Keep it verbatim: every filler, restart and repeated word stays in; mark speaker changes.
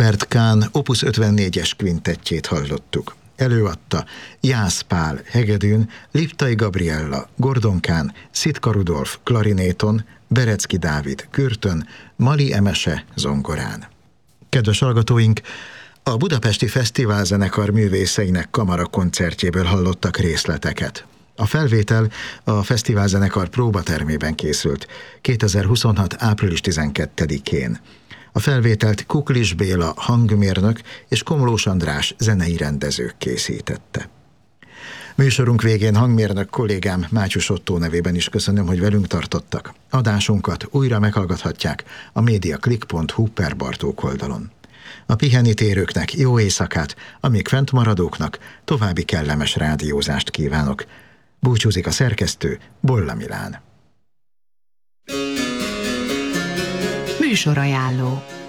Speaker 1: Robert Kahn Opus ötvennégyes kvintettjét hallottuk. Előadta Jász Pál hegedűn, Liptai Gabriella Gordon Kahn, Szitka Rudolf klarinéton, Berecki Dávid kürtön, Mali Emese zongorán. Kedves hallgatóink, a Budapesti Fesztiválzenekar művészeinek kamara koncertjéből hallottak részleteket. A felvétel a Fesztiválzenekar próbatermében készült kétezer-huszonhat. április tizenkettedikén. A felvételt Kuklis Béla hangmérnök és Komlós András zenei rendezők készítette. Műsorunk végén hangmérnök kollégám Mátyus Ottó nevében is köszönöm, hogy velünk tartottak. Adásunkat újra meghallgathatják a mediaclick pont hu per Bartók oldalon. A pihenítérőknek jó éjszakát, a még fent maradóknak további kellemes rádiózást kívánok. Búcsúzik a szerkesztő, Bolla Milán.
Speaker 2: Műsorajánló.